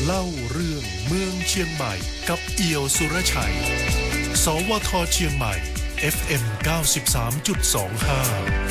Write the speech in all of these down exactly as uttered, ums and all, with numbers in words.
เล่าเรื่องเมืองเชียงใหม่กับเอี่ยวสุรชัยสวทเชียงใหม่ เอฟ เอ็ม เก้าสิบสามจุดสองห้า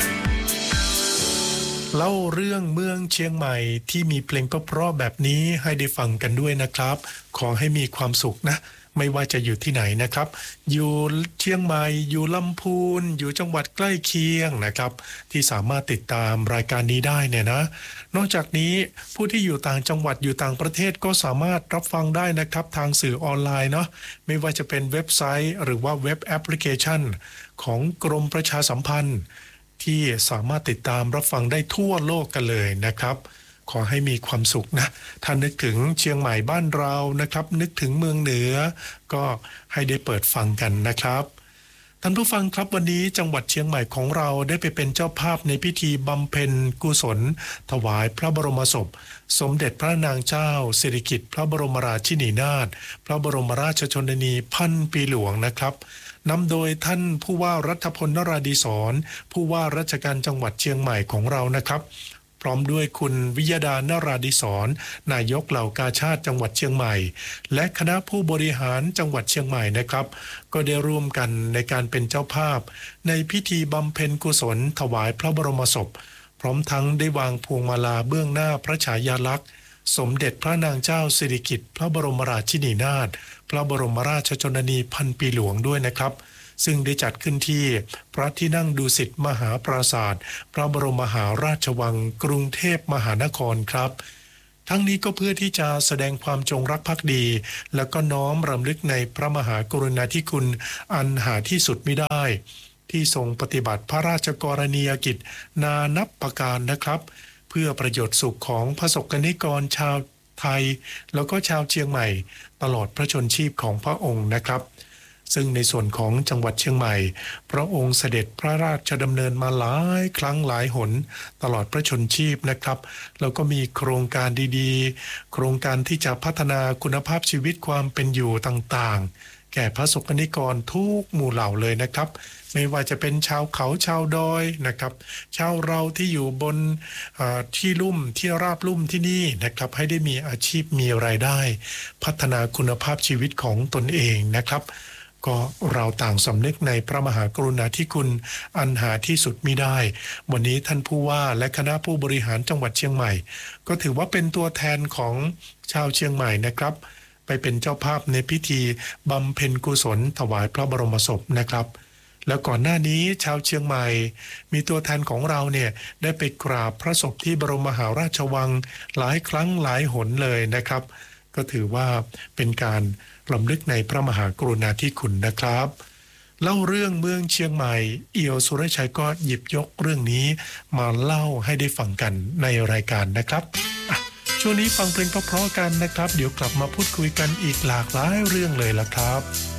เล่าเรื่องเมืองเชียงใหม่ที่มีเพลงเพราะๆแบบนี้ให้ได้ฟังกันด้วยนะครับขอให้มีความสุขนะไม่ว่าจะอยู่ที่ไหนนะครับอยู่เชียงใหม่อยู่ลำพูนอยู่จังหวัดใกล้เคียงนะครับที่สามารถติดตามรายการนี้ได้เนี่ยนะนอกจากนี้ผู้ที่อยู่ต่างจังหวัดอยู่ต่างประเทศก็สามารถรับฟังได้นะครับทางสื่อออนไลน์เนาะไม่ว่าจะเป็นเว็บไซต์หรือว่าเว็บแอปพลิเคชันของกรมประชาสัมพันธ์ที่สามารถติดตามรับฟังได้ทั่วโลกกันเลยนะครับขอให้มีความสุขนะถ้านึกถึงเชียงใหม่บ้านเรานะครับนึกถึงเมืองเหนือก็ให้ได้เปิดฟังกันนะครับท่านผู้ฟังครับวันนี้จังหวัดเชียงใหม่ของเราได้ไปเป็นเจ้าภาพในพิธีบำเพ็ญกุศลถวายพระบรมศพสมเด็จพระนางเจ้าสิริกิติ์พระบรมราชินีนาถพระบรมราชชนนีพันปีหลวงนะครับนำโดยท่านผู้ว่ารัฐพลนราธิศรผู้ว่าราชการจังหวัดเชียงใหม่ของเรานะครับพร้อมด้วยคุณวิยดานราธิศรนายกเหล่ากาชาดจังหวัดเชียงใหม่และคณะผู้บริหารจังหวัดเชียงใหม่นะครับก็ได้ร่วมกันในการเป็นเจ้าภาพในพิธีบำเพ็ญกุศลถวายพระบรมศพพร้อมทั้งได้วางพวงมาลาเบื้องหน้าพระฉายาลักษณ์สมเด็จพระนางเจ้าสิริกิติ์พระบรมราชินีนาถพระบรมราชชนนีพันปีหลวงด้วยนะครับซึ่งได้จัดขึ้นที่พระที่นั่งดุสิตมหาปราสาทพระบรมมหาราชวังกรุงเทพมหานครครับทั้งนี้ก็เพื่อที่จะแสดงความจงรักภักดีแล้วก็น้อมรำลึกในพระมหากรุณาธิคุณอันหาที่สุดมิได้ที่ทรงปฏิบัติพระราชกรณียกิจนานับประการนะครับเพื่อประโยชน์สุขของพระสกนิกรชาวไทยแล้วก็ชาวเชียงใหม่ตลอดพระชนชีพของพระองค์นะครับซึ่งในส่วนของจังหวัดเชียงใหม่พระองค์เสด็จพระราชดำเนินมาหลายครั้งหลายหนตลอดพระชนชีพนะครับแล้วก็มีโครงการดีๆโครงการที่จะพัฒนาคุณภาพชีวิตความเป็นอยู่ต่างๆแก่พระสกนิกรทุกหมู่เหล่าเลยนะครับไม่ว่าจะเป็นชาวเขาชาวดอยนะครับชาวเราที่อยู่บนที่ลุ่มที่ราบลุ่มที่นี่นะครับให้ได้มีอาชีพมีรายได้พัฒนาคุณภาพชีวิตของตนเองนะครับก็เราต่างสำนึกในพระมหากรุณาธิคุณอันหาที่สุดมิได้วันนี้ท่านผู้ว่าและคณะผู้บริหารจังหวัดเชียงใหม่ก็ถือว่าเป็นตัวแทนของชาวเชียงใหม่นะครับไปเป็นเจ้าภาพในพิธีบำเพ็ญกุศลถวายพระบรมศพนะครับแล้วก่อนหน้านี้ชาวเชียงใหม่มีตัวแทนของเราเนี่ยได้ไปกราบพระศพที่บรมมหาราชวังหลายครั้งหลายหนเลยนะครับก็ถือว่าเป็นการรำลึกในพระมหากรุณาธิคุณนะครับเล่าเรื่องเมืองเชียงใหม่เอี่ยวสุรชัยก็หยิบยกเรื่องนี้มาเล่าให้ได้ฟังกันในรายการนะครับช่วงนี้ฟังเพลงเพราะๆกันนะครับเดี๋ยวกลับมาพูดคุยกันอีกหลากหลายเรื่องเลยล่ะครับ